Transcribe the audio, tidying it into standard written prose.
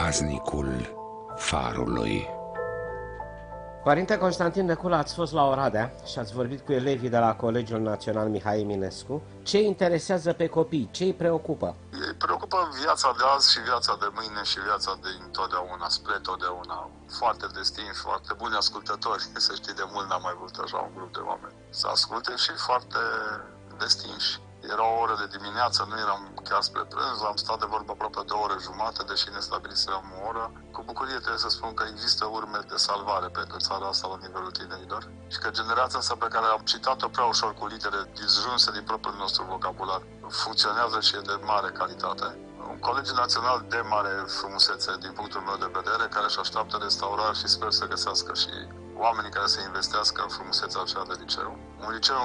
praznicul farului. Părinte Constantin Neculă, ați fost la Oradea și ați vorbit cu elevii de la Colegiul Național Mihai Eminescu. Ce interesează pe copii? Ce îi preocupă? Îi preocupă viața de azi și viața de mâine și viața de întotdeauna, spre totdeauna. Foarte destinși, foarte buni ascultători. Să știi, de mult n-am mai avut așa un grup de oameni să asculte și foarte destinși. Era o oră de dimineață, nu eram chiar spre prânz, am stat de vorbă aproape 2 ore jumate, deși ne stabilisem o oră. Cu bucurie trebuie să spun că există urme de salvare pentru țara asta la nivelul tinerilor și că generația asta pe care am citat-o prea ușor cu litere disjunse din propriul nostru vocabular funcționează și e de mare calitate. Un colegiu național de mare frumusețe din punctul meu de vedere, care își așteaptă restaurare și sper să găsească și oamenii care să investească în frumusețea aceea de liceu. Un liceu